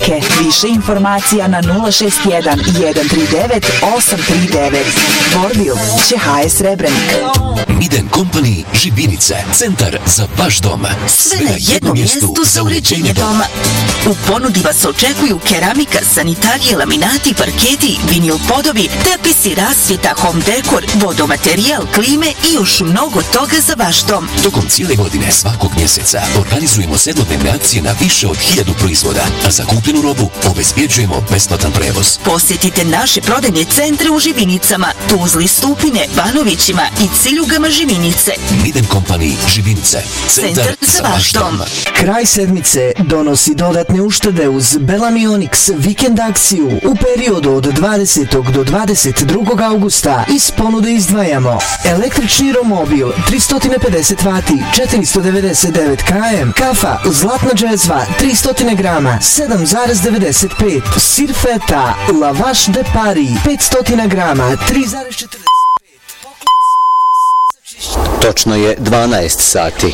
Više informacija na 061 139 839. Vorbil ČHS Srebrenik. Miden Company Žibinice. Centar za vaš dom. Sve na jednom mjestu za uređenje doma. U ponudi vas očekuju keramika, sanitarije, laminati, parketi, vinil podovi, tepisi, rasvjeta, home dekor, vodomaterijal, klime i još mnogo toga za vaš dom. Tokom cijele godine svakog mjeseca organizujemo sedmodnevne akcije na više od 1000 proizvoda, a za kupljenu robu obezbjeđujemo besplatan prevoz. Posjetite naše prodajne centre u Živinicama, Tuzli, Stupine, Banovićima i Ciljugama Živinice. Miden Company Živinice. Centar za vaš dom. Kraj sedmice donosi dodatne uštede uz Bellamy Onyx vikend akciju u periodu od 20. do 22. augusta. Iz ponude izdvajamo električni romobil 350 W 499 km, kafa Zlatna džezva 300 grama 7,95, sir feta Lavaš de Paris 500 grama 3,45. Točno je 12 sati.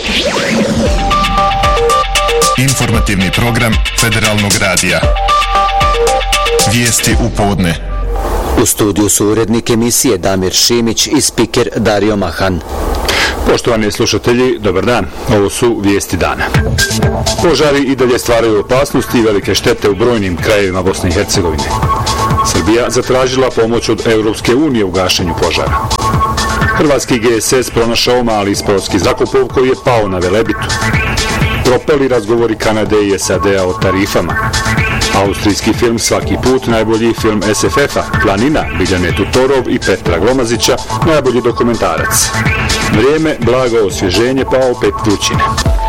Informativni program Federalnog radija. Vijesti u podne. U studiju su urednik emisije Damir Šimić i spiker Dario Mahan. Poštovani slušatelji, dobar dan. Ovo su vijesti dana. Požari i dalje stvaraju opasnosti i velike štete u brojnim krajevima Bosne i Hercegovine. Srbija zatražila pomoć od Europske unije u gašenju požara. Hrvatski GSS pronašao mali sportski zrakoplov koji je pao na Velebitu. Propali razgovori Kanade i SAD-a o tarifama. Austrijski film Svaki put, najbolji film SFF-a, Planina, Biljane Tutorov i Petra Glomazića, najbolji dokumentarac. Vrijeme, blago osvježenje, pa opet vrućine.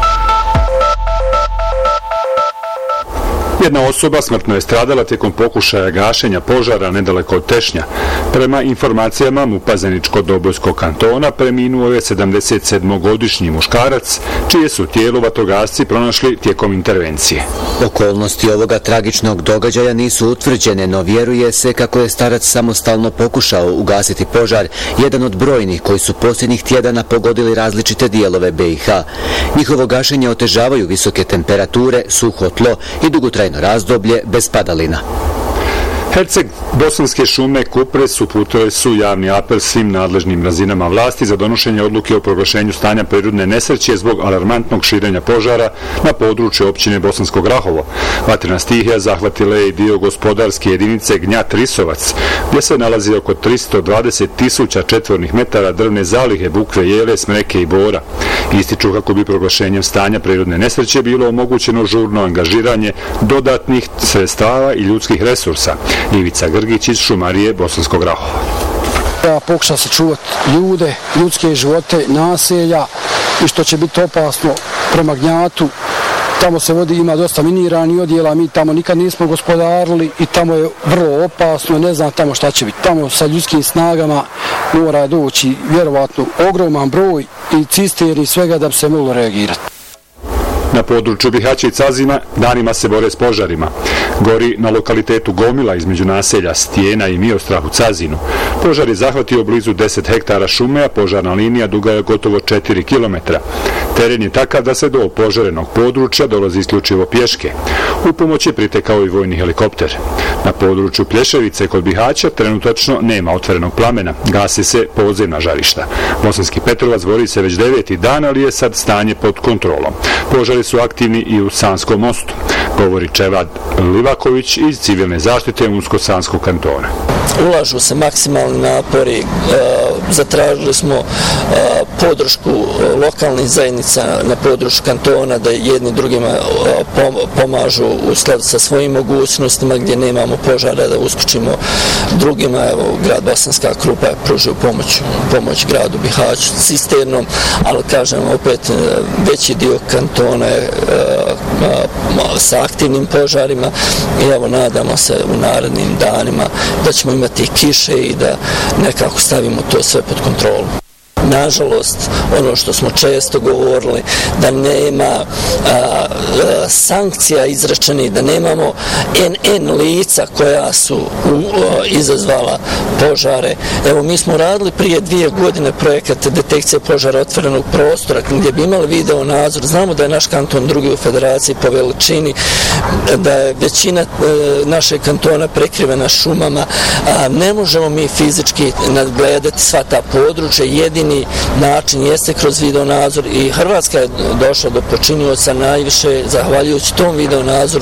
Jedna osoba smrtno je stradala tijekom pokušaja gašenja požara nedaleko od Tešnja. Prema informacijama MUP-a Zeničko-Dobojskog kantona preminuo je 77-godišnji muškarac, čije su tijelo vatrogasci pronašli tijekom intervencije. Okolnosti ovoga tragičnog događaja nisu utvrđene, no vjeruje se kako je starac samostalno pokušao ugasiti požar, jedan od brojnih koji su posljednjih tjedana pogodili različite dijelove BiH. Njihovo gašenje otežavaju visoke temperature, suho tlo i dugotrajno razdoblje bez padalina. Herceg Bosanske šume Kupres uputile su javni apel svim nadležnim razinama vlasti za donošenje odluke o proglašenju stanja prirodne nesreće zbog alarmantnog širenja požara na području općine Bosansko Grahovo. Vatrena stihija zahvatila je i dio gospodarske jedinice Gnjat Risovac, gdje se nalazi oko 320.000 četvornih metara drvne zalihe, bukve, jele, smreke i bora. Ističu kako bi proglašenjem stanja prirodne nesreće bilo omogućeno žurno angažiranje dodatnih sredstava i ljudskih resursa. Ivica Grgić iz šumarije Bosanskog Grahova. Pokuša sačuvati ljude, ljudske živote, naselja i što će biti opasno prema Gnjatu. Tamo se vodi, ima dosta miniranih odjela, mi tamo nikad nismo gospodarili i tamo je vrlo opasno, ne znam tamo šta će biti. Tamo sa ljudskim snagama mora doći vjerovatno ogroman broj i cisterni svega da bi se moglo reagirati. Na području Bihaća i Cazima danima se bore s požarima. Gori na lokalitetu Gomila između naselja Stijena i Miostrah u Cazinu. Požar je zahvatio blizu 10 hektara šume, a požarna linija duga je gotovo 4 km. Teren je takav da se do opožarenog područja dolazi isključivo pješke. U pomoć je pritekao i vojni helikopter. Na području Plješevice kod Bihaća trenutačno nema otvorenog plamena, gase se podzemna žarišta. Bosanski Petrovac bori se već 9. dan, ali je sad stanje pod kontrolom. Požari su aktivni i u Sanskom mostu, govori Čevad Livaković iz civilne zaštite Unsko-Sanskog kantona. Ulažu se maksimalni napori, zatražili smo podršku lokalnih zajednica na području kantona da jedni drugima pomažu u skladu sa svojim mogućnostima, gdje nemamo požara da uskočimo drugima. Evo, grad Bosanska Krupa je pružio pomoć gradu Bihaću cisternom, ali kažem opet veći dio kantona je sa aktivnim požarima i evo nadamo se u narednim danima da ćemo imati kiše i da nekako stavimo to sve pod kontrolu. nažalost, ono što smo često govorili, da nema sankcija izrečenih, da nemamo NN lica koja su izazvala požare. Evo, mi smo radili prije 2 godine projekat detekcije požara otvorenog prostora, gdje bi imali video nadzor. Znamo da je naš kanton drugi u federaciji po veličini, da je većina našeg kantona prekrivena šumama, a ne možemo mi fizički nadgledati sva ta područja. Jedini način jeste kroz video nadzor i Hrvatska je došla do počinioca najviše zahvaljujući tom video nadzoru.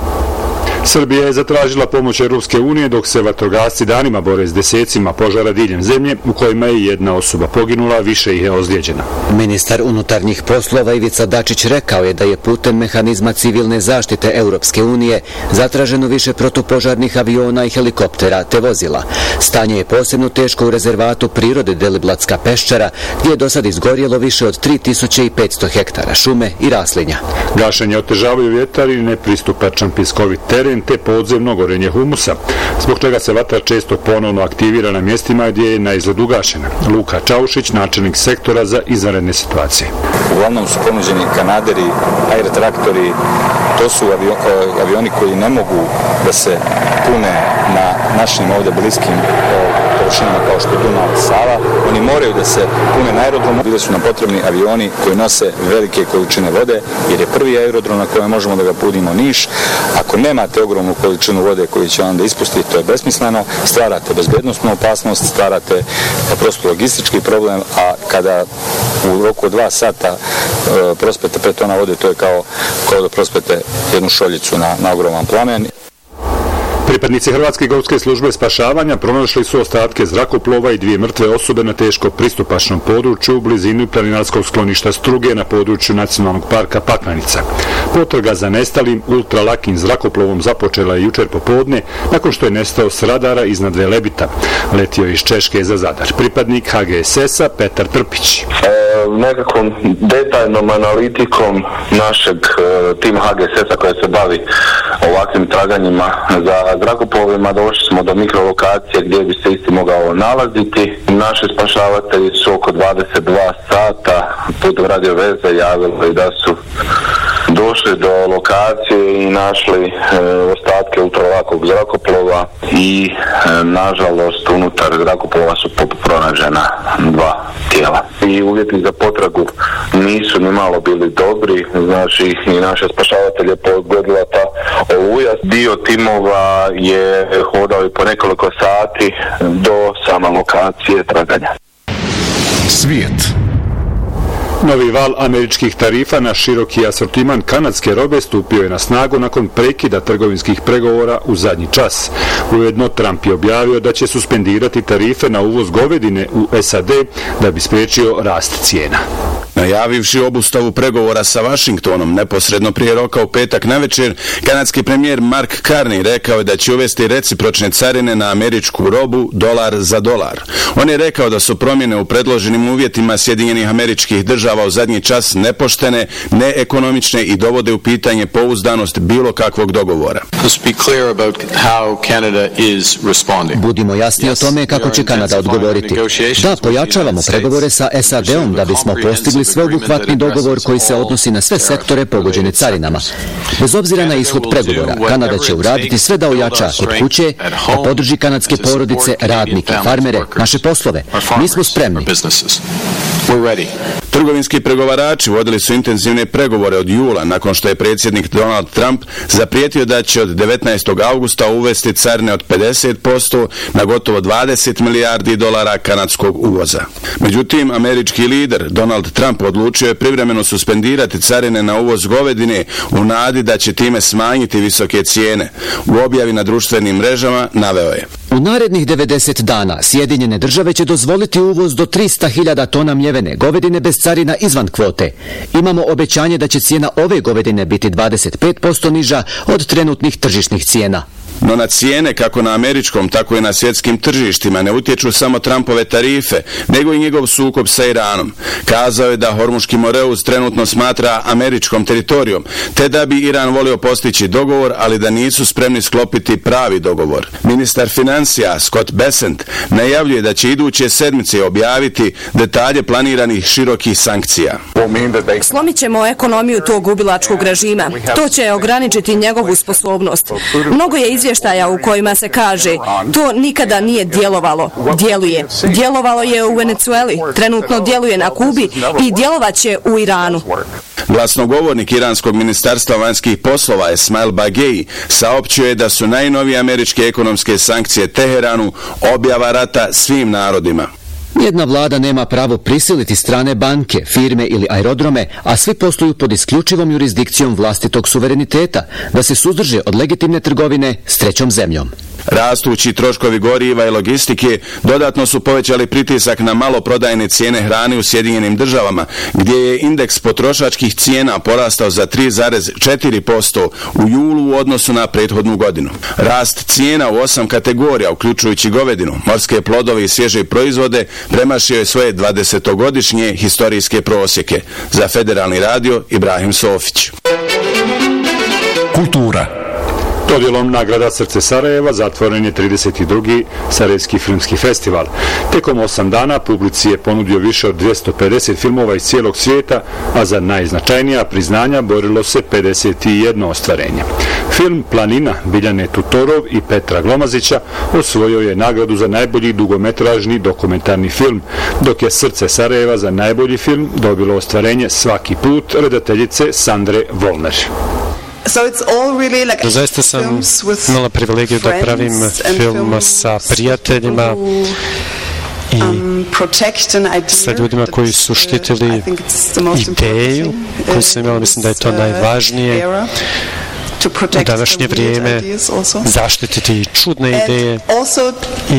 Srbija je zatražila pomoć Europske unije dok se vatrogasci danima bore s desecima požara diljem zemlje u kojima je jedna osoba poginula, više ih je ozlijeđena. Ministar unutarnjih poslova Ivica Dačić rekao je da je putem mehanizma civilne zaštite Europske unije zatraženo više protupožarnih aviona i helikoptera te vozila. Stanje je posebno teško u rezervatu prirode Deliblatska peščara gdje je do sad izgorjelo više od 3500 hektara šume i raslinja. Gašenje otežavaju vjetar i nepristupačan piskovit teren te podzemno gorenje humusa, zbog čega se vatra često ponovno aktivira na mjestima gdje je na izgled ugašena. Luka Čaušić, načelnik sektora za izvanredne situacije. Uglavnom su ponuđeni kanaderi, aerotraktori, to su avioni koji ne mogu da se pune na našim ovdje bliskim površinama kao što je Dunav, Sava. Oni moraju da se pune na aerodromu. Bili su nam potrebni avioni koji nose velike količine vode, jer je prvi aerodrom na kojem možemo da ga punimo Niš. Ako nemate ogromnu količinu vode koju će vam da ispusti, to je besmisleno. Stvarate bezbednosnu opasnost, stvarate prosto logistički problem, a kada u roku od 2 sata prospete 5 tona vode, to je kao da prospete jednu šoljicu na ogroman plamen. Pripadnici Hrvatske gorske službe spašavanja pronašli su ostatke zrakoplova i 2 mrtve osobe na teško pristupačnom području u blizini planinarskog skloništa Struge na području Nacionalnog parka Paklenica. Potraga za nestalim ultralakim zrakoplovom započela je jučer popodne nakon što je nestao s radara iznad Velebita. Letio iz Češke za Zadar. Pripadnik HGSS-a Petar Trpić. Nekakvom detaljnom analitikom našeg tima HGSS-a koja se bavi ovakvim traganjima za zrakoplovima došli smo do mikrolokacije gdje bi se isti mogao nalaziti. Naši spašavatelji su oko 22 sata putem radio veze javili da su došli do lokacije i našli ostatke ultralakog zrakoplova i nažalost unutar zrakoplova su pronađena 2 tijela. I uvjeti za potragu nisu ni malo bili dobri, znači i naše spašavatelje pogodila ta oluja. Dio timova je hodao i po nekoliko sati do same lokacije traganja. Svijet. Novi val američkih tarifa na široki asortiman kanadske robe stupio je na snagu nakon prekida trgovinskih pregovora u zadnji čas. Ujedno Trump je objavio da će suspendirati tarife na uvoz govedine u SAD da bi spriječio rast cijena. Najavivši obustavu pregovora sa Vašingtonom neposredno prije roka u petak navečer, kanadski premijer Mark Carney rekao je da će uvesti recipročne carine na američku robu dolar za dolar. On je rekao da su promjene u predloženim uvjetima Sjedinjenih Američkih Država u zadnji čas nepoštene, neekonomične i dovode u pitanje pouzdanost bilo kakvog dogovora. Budimo jasni o tome kako će Kanada odgovoriti. Da, pojačavamo pregovore sa SAD-om da bismo postigli sveobuhvatni dogovor koji se odnosi na sve sektore pogođene carinama. Bez obzira na ishod pregovora, Kanada će uraditi sve da ojača kod kuće, da podrži kanadske porodice, radnike, farmere, naše poslove. Mi smo spremni. Trgovinski pregovarači vodili su intenzivne pregovore od jula nakon što je predsjednik Donald Trump zaprijetio da će od 19. augusta uvesti carine od 50% na gotovo 20 milijardi dolara kanadskog uvoza. Međutim, američki lider Donald Trump odlučio je privremeno suspendirati carine na uvoz govedine u nadi da će time smanjiti visoke cijene. U objavi na društvenim mrežama naveo je: U narednih 90 dana Sjedinjene Države će dozvoliti uvoz do 300.000 tona mljevene govedine bez carina izvan kvote. Imamo obećanje da će cijena ove govedine biti 25% niža od trenutnih tržišnih cijena. No na cijene kako na američkom, tako i na svjetskim tržištima ne utječu samo Trumpove tarife, nego i njegov sukob sa Iranom. Kazao je da Hormuški Moreus trenutno smatra američkom teritorijom, te da bi Iran volio postići dogovor, ali da nisu spremni sklopiti pravi dogovor. Ministar financija Scott Bessent najavljuje da će iduće sedmice objaviti detalje planiranih širokih sankcija. Slomit ćemo ekonomiju tog ubilačkog režima. To će ograničiti njegovu sposobnost. Mnogo je izvještaja u kojima se kaže to nikada nije djelovalo. Djeluje. Djelovalo je u Venezueli, trenutno djeluje na Kubi i djelovaće u Iranu. Glasnogovornik Iranskog ministarstva vanjskih poslova Esmail Bagei saopćio je da su najnovije američke ekonomske sankcije Teheranu objava rata svim narodima. Jedna vlada nema pravo prisiliti strane banke, firme ili aerodrome, a svi posluju pod isključivom jurisdikcijom vlastitog suvereniteta, da se suzdrže od legitimne trgovine s trećom zemljom. Rastući troškovi goriva i logistike dodatno su povećali pritisak na maloprodajne cijene hrane u Sjedinjenim Državama, gdje je indeks potrošačkih cijena porastao za 3,4% u julu u odnosu na prethodnu godinu. Rast cijena u 8 kategorija, uključujući govedinu, morske plodove i svježe proizvode, premašio je svoje 20-godišnje historijske prosjeke. Za Federalni radio Ibrahim Sofić. Kultura. Dodjelom nagrada Srce Sarajeva zatvoren je 32. Sarajevski filmski festival. Tekom 8 dana publici je ponudio više od 250 filmova iz cijelog svijeta, a za najznačajnija priznanja borilo se 51 ostvarenje. Film Planina Biljane Tutorov i Petra Glomazića osvojio je nagradu za najbolji dugometražni dokumentarni film, dok je Srce Sarajeva za najbolji film dobilo ostvarenje Svaki put redateljice Sandre Volner. Zaista sam imala privilegiju da pravim film sa prijateljima i sa ljudima koji su štitili ideju koju sam imala. Mislim da je to najvažnije u današnje vrijeme, zaštititi čudne ideje. I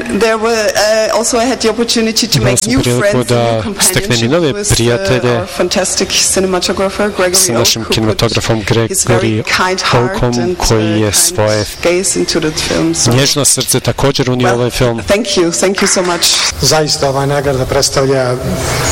imala sam priliku da steknem i nove prijatelje sa našim kinematografom Gregory Holcomb, koji je svoje nježno srce također unio ovaj film. Zaista ova nagrada predstavlja